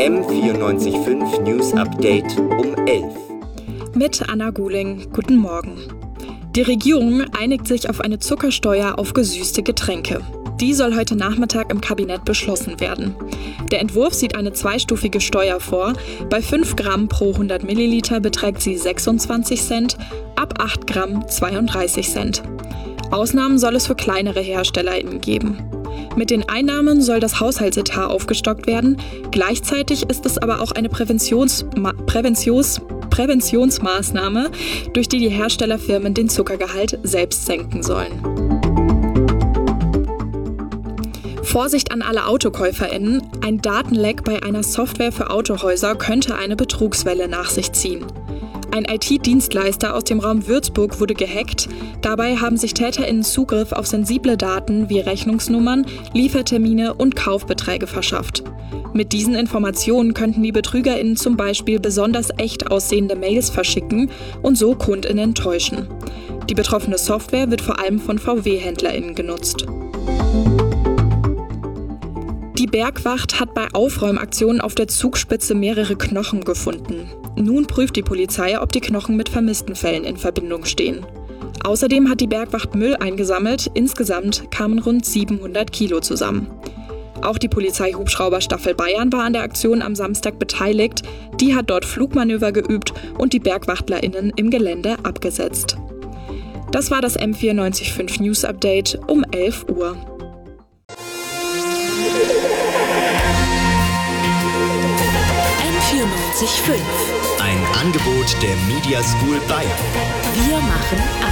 M94.5 News Update um 11. Mit Anna Guling. Guten Morgen. Die Regierung einigt sich auf eine Zuckersteuer auf gesüßte Getränke. Die soll heute Nachmittag im Kabinett beschlossen werden. Der Entwurf sieht eine zweistufige Steuer vor. Bei 5 Gramm pro 100 Milliliter beträgt sie 26 Cent, ab 8 Gramm 32 Cent. Ausnahmen soll es für kleinere HerstellerInnen geben. Mit den Einnahmen soll das Haushaltsetat aufgestockt werden. Gleichzeitig ist es aber auch eine Präventionsmaßnahme, durch die die Herstellerfirmen den Zuckergehalt selbst senken sollen. Vorsicht an alle AutokäuferInnen: Ein Datenleck bei einer Software für Autohäuser könnte eine Betrugswelle nach sich ziehen. Ein IT-Dienstleister aus dem Raum Würzburg wurde gehackt. Dabei haben sich TäterInnen Zugriff auf sensible Daten wie Rechnungsnummern, Liefertermine und Kaufbeträge verschafft. Mit diesen Informationen könnten die BetrügerInnen zum Beispiel besonders echt aussehende Mails verschicken und so KundInnen täuschen. Die betroffene Software wird vor allem von VW-HändlerInnen genutzt. Die Bergwacht hat bei Aufräumaktionen auf der Zugspitze mehrere Knochen gefunden. Nun prüft die Polizei, ob die Knochen mit vermissten Fällen in Verbindung stehen. Außerdem hat die Bergwacht Müll eingesammelt. Insgesamt kamen rund 700 Kilo zusammen. Auch die Polizei-Hubschrauber-Staffel Bayern war an der Aktion am Samstag beteiligt. Die hat dort Flugmanöver geübt und die BergwachtlerInnen im Gelände abgesetzt. Das war das M94.5 News Update um 11 Uhr. M94.5. Ein Angebot der Media School Bayern. Wir machen